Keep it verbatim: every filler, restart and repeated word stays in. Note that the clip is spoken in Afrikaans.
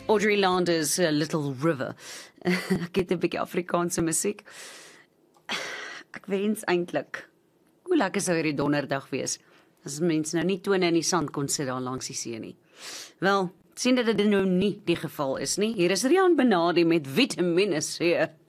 Audrey Landers, uh, Little River. Ek het 'n bietjie Afrikaanse musiek. Ek wens eintlik, hoe lekker sou hierdie donderdag wees, as mense nou nie tone in die sand kon sit daar langs die see nie. Wel, sien dat dit nou nie die geval is nie. Hier is Rian Benadi met Vitamine C.